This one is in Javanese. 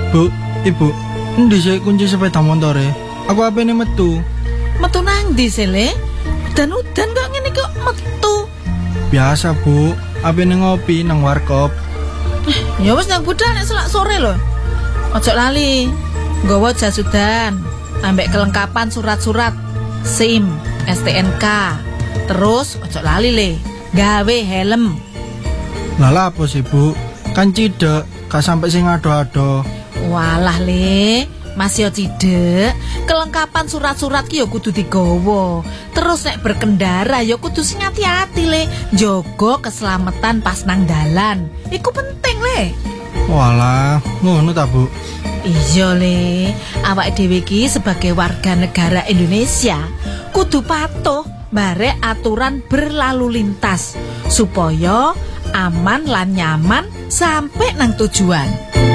Bu, Ibu, endi sih kunci sepeda motore? Aku apene metu. Metu nang ndi sih, Le? Udan-udan kok ngene kok metu. Biasa, Bu. Apene ngopi nang warkop. Ya wis nang budal nek selak sore lho. Ojo lali. Nggawa jas udan, ambek kelengkapan surat-surat, SIM, STNK. Terus ojo lali, Le. Gawe helm. Lah apa sih, Bu? Kan cidek, gak sampai sing ado-ado. Walah, Le. Masih cidek, kelengkapan surat-surat ki ya kudu digawa. Terus nek berkendara ya kudu sing hati-hati, Le. Jaga keselamatan pas nang dalan. Iku penting, Le. Walah, ngono ta, Bu? Iya, Le. Awak dhewe ki sebagai warga negara Indonesia kudu patuh barek aturan berlalu lintas supaya aman lan nyaman sampai nang tujuan.